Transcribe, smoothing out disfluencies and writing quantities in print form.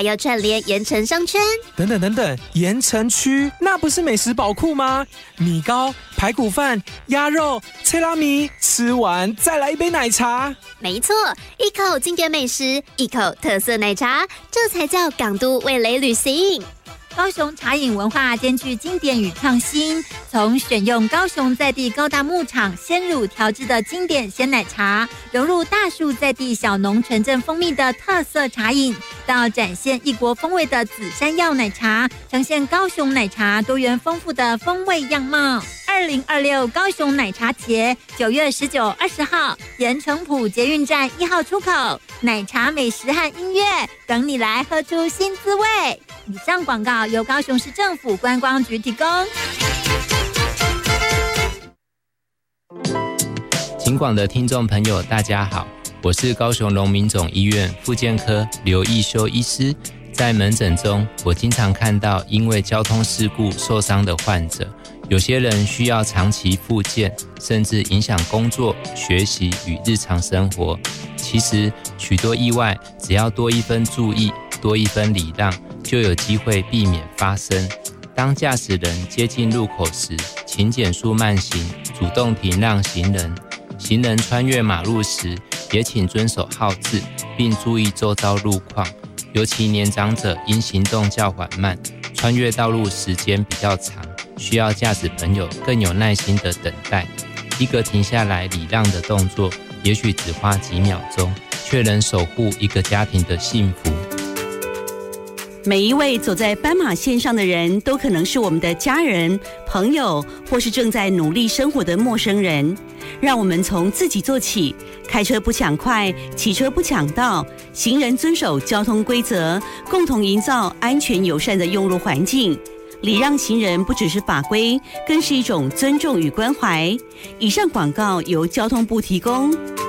要串联盐城商圈。 等，盐城区那不是美食宝库吗？米糕、排骨饭、鸭肉、脆拉米，吃完再来一杯奶茶。 没错，一口经典美食，一口特色奶茶，这才叫港都味蕾旅行。 高雄茶饮文化兼具经典与创新，从选用高雄在地高大牧场鲜乳调制的经典鲜奶茶，融入大树在地小农纯正蜂蜜的特色茶饮，到展现异国风味的紫山药奶茶，呈现高雄奶茶多元丰富的风味样貌。2026高雄奶茶节9月19、20号，盐城埔捷运站1号出口，奶茶美食和音乐等你来喝出新滋味。以上广告由高雄市政府观光局提供。 警广的听众朋友大家好，我是高雄荣民总医院复健科刘义修医师。在门诊中，我经常看到因为交通事故受伤的患者，有些人需要长期复健，甚至影响工作、学习与日常生活。其实许多意外只要多一分注意，多一分礼让，就有机会避免发生。当驾驶人接近路口时，请减速慢行，主动停让行人。行人穿越马路时，也请遵守号志，并注意周遭路况。尤其年长者因行动较缓慢，穿越道路时间比较长，需要驾驶朋友更有耐心的等待。一个停下来礼让的动作，也许只花几秒钟，却能守护一个家庭的幸福。 每一位走在斑马线上的人都可能是我们的家人、朋友，或是正在努力生活的陌生人。让我们从自己做起，开车不抢快，骑车不抢道，行人遵守交通规则，共同营造安全友善的用路环境。礼让行人不只是法规，更是一种尊重与关怀。以上广告由交通部提供。